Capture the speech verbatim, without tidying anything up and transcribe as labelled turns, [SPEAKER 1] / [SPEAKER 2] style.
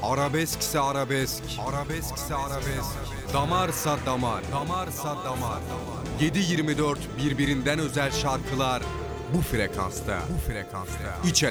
[SPEAKER 1] Arabeskse arabesk, arabeskse arabesk. Damarsa damar, damarsa damar. yedi yirmi dört birbirinden özel şarkılar bu frekansta, bu frekansta. İç